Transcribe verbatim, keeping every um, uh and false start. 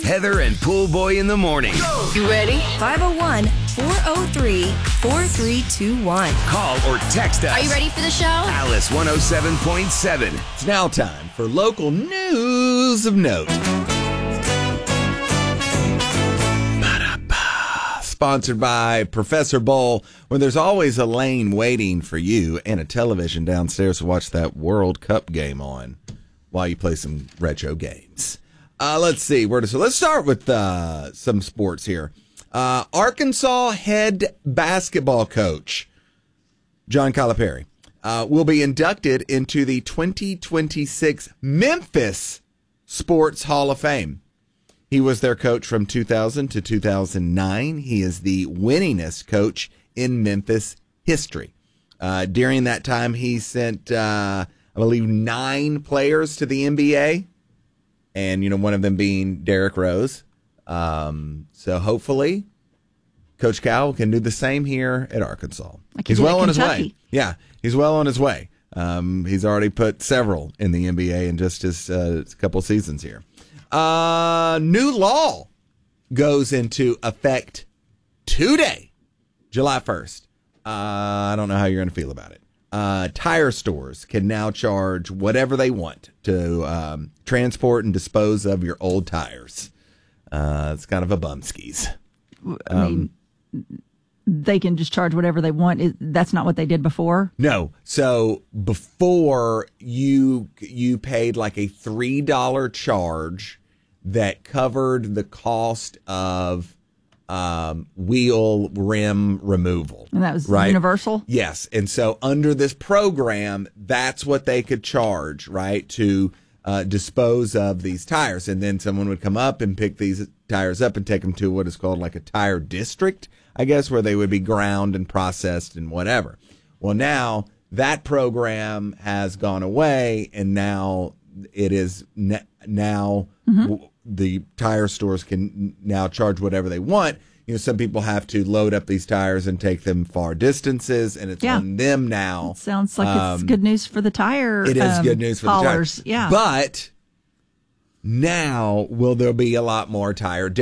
Heather and Pool Boy in the morning. You ready? five oh one, four oh three, four three two one. Call or text us. Are you ready for the show? Alice one oh seven point seven. It's now time for local news of note. Sponsored by Professor Bowl, where there's always a lane waiting for you and a television downstairs to watch that World Cup game on while you play some retro games. Uh, let's see. Where to, so let's start with uh, some sports here. Uh, Arkansas head basketball coach John Calipari uh, will be inducted into the twenty twenty-six Memphis Sports Hall of Fame. He was their coach from two thousand to two thousand nine. He is the winningest coach in Memphis history. Uh, during that time, he sent, uh, I believe, nine players to the N B A, and you know, one of them being Derrick Rose. Um, so hopefully, Coach Cal can do the same here at Arkansas. Like he's he did well at on his Kentucky. way. Yeah, he's well on his way. Um, he's already put several in the N B A in just his uh, couple seasons here. Uh, new law goes into effect today, July first. Uh, I don't know how you're going to feel about it. Uh, tire stores can now charge whatever they want to um, transport and dispose of your old tires. Uh, it's kind of a bumskis. I mean, they can just charge whatever they want. Is- That's not what they did before. No. So before you you paid like a three dollar charge that covered the cost of um, wheel rim removal. And that was right? universal? Yes. And so under this program, that's what they could charge, right, to uh, dispose of these tires. And then someone would come up and pick these tires up and take them to what is called like a tire district, I guess, where they would be ground and processed and whatever. Well, now that program has gone away, and now it is ne- now Mm-hmm. w- the tire stores can now charge whatever they want. You know, some people have to load up these tires and take them far distances, and it's Yeah. on them now. Sounds like it's Um, good news for the tire. It is um, good news for haulers. the tires. Yeah. But now will there be a lot more tire